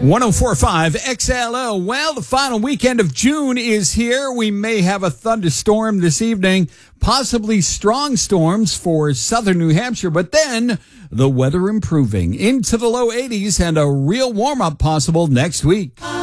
104.5 XLO. Well, the final weekend of June is here. We may have a thunderstorm this evening, possibly strong storms for southern New Hampshire, but then the weather improving into the low 80s and a real warm-up possible next week.